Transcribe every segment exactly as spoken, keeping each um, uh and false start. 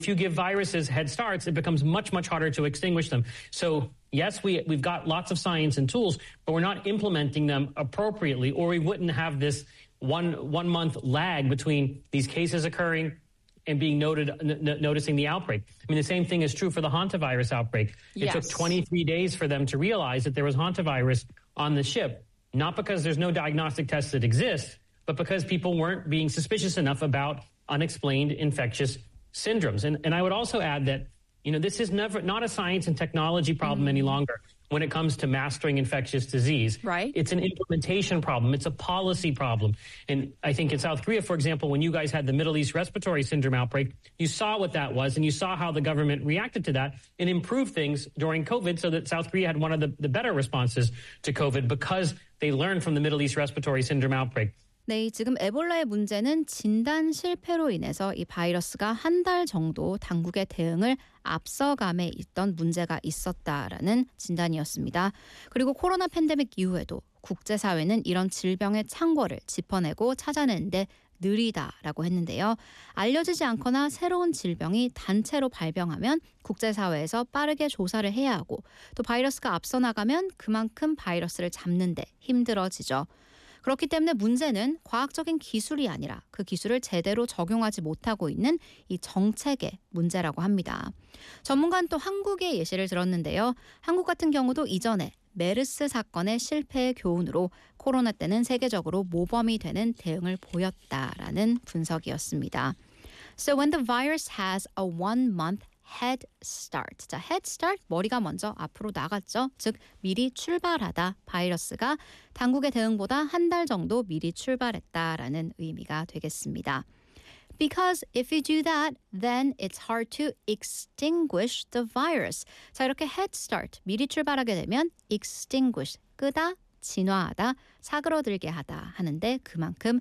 If you give viruses head starts, it becomes much, much harder to extinguish them. So yes, we, we've got lots of science and tools, but we're not implementing them appropriately, or we wouldn't have this one, one month lag between these cases occurring and being noted, n- noticing the outbreak. I mean, the same thing is true for the hantavirus outbreak. It Yes. took twenty-three days for them to realize that there was hantavirus on the ship, not because there's no diagnostic tests that exist, but because people weren't being suspicious enough about unexplained infectious syndromes. And, and I would also add that, you know, this is never not a science and technology problem mm. any longer when it comes to mastering infectious disease. Right. It's an implementation problem. It's a policy problem. And I think in South Korea, for example, when you guys had the Middle East respiratory syndrome outbreak, you saw what that was, and you saw how the government reacted to that and improved things during COVID so that South Korea had one of the, the better responses to COVID because they learned from the Middle East respiratory syndrome outbreak. 네, 지금 에볼라의 문제는 진단 실패로 인해서 이 바이러스가 한 달 정도 당국의 대응을 앞서감에 있던 문제가 있었다라는 진단이었습니다. 그리고 코로나 팬데믹 이후에도 국제사회는 이런 질병의 창궐을 짚어내고 찾아내는데 느리다라고 했는데요. 알려지지 않거나 새로운 질병이 단체로 발병하면 국제사회에서 빠르게 조사를 해야 하고 또 바이러스가 앞서 나가면 그만큼 바이러스를 잡는데 힘들어지죠. 그렇기 때문에 문제는 과학적인 기술이 아니라 그 기술을 제대로 적용하지 못하고 있는 이 정책의 문제라고 합니다. 전문가는 또 한국의 예시를 들었는데요. 한국 같은 경우도 이전에 메르스 사건의 실패의 교훈으로 코로나 때는 세계적으로 모범이 되는 대응을 보였다라는 분석이었습니다. So when the virus has a one-month head start. 자, head start, 머리가 먼저 앞으로 나갔죠. 즉, 미리 출발하다 바이러스가 당국의 대응보다 한 달 정도 미리 출발했다라는 의미가 되겠습니다. Because if you do that, then it's hard to extinguish the virus. 자, 이렇게 head start, 미리 출발하게 되면 extinguish, 끄다, 진화하다, 사그러들게 하다 하는데 그만큼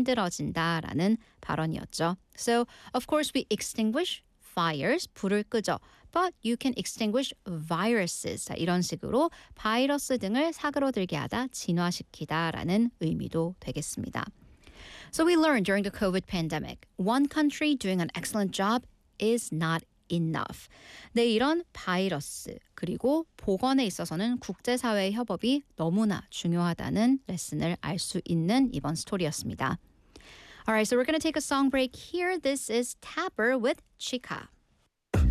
힘들어진다라는 발언이었죠. So, of course, we extinguish fires, 불을 끄죠. But you can extinguish viruses. 자, 이런 식으로 바이러스 등을 사그러들게 하다, 진화시키다라는 의미도 되겠습니다. So we learned during the COVID pandemic, one country doing an excellent job is not enough. 네, 이런 바이러스 그리고 보건에 있어서는 국제사회의 협업이 너무나 중요하다는 레슨을 알 수 있는 이번 스토리였습니다. All right, so we're going to take a song break here. This is Tapper with Chica.